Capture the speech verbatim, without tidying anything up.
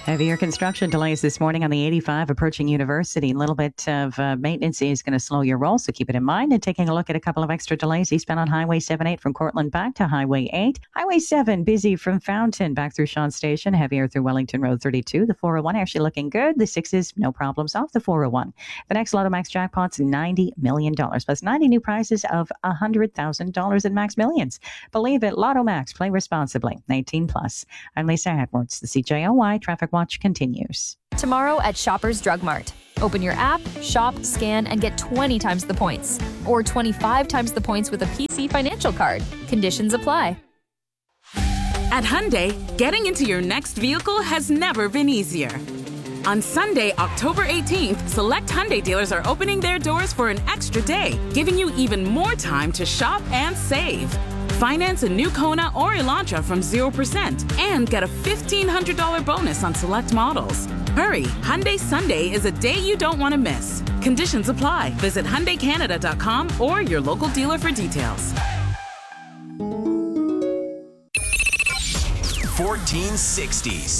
Heavier construction delays this morning on the eighty-five approaching University. A little bit of uh, maintenance is going to slow your roll, so keep it in mind. And taking a look at a couple of extra delays eastbound on Highway seven eight from Cortland back to Highway eight. Highway seven busy from Fountain back through Shawn Station. Heavier through Wellington Road thirty-two. The four oh one actually looking good. The sixes, no problems off the four oh one. The next Lotto Max jackpot's ninety million dollars plus ninety new prizes of one hundred thousand dollars in Max Millions. Believe it, Lotto Max. Play responsibly. eighteen plus. I'm Lisa Edwards. The C J O Y Traffic Watch continues. Tomorrow at Shoppers Drug Mart. Open your app, shop, scan, and get twenty times the points. Or twenty-five times the points with a P C Financial Card. Conditions apply. At Hyundai, getting into your next vehicle has never been easier. On Sunday, October eighteenth, select Hyundai dealers are opening their doors for an extra day, giving you even more time to shop and save. Finance a new Kona or Elantra from zero percent and get a fifteen hundred dollars bonus on select models. Hurry, Hyundai Sunday is a day you don't want to miss. Conditions apply. Visit Hyundai Canada dot com or your local dealer for details. fourteen sixty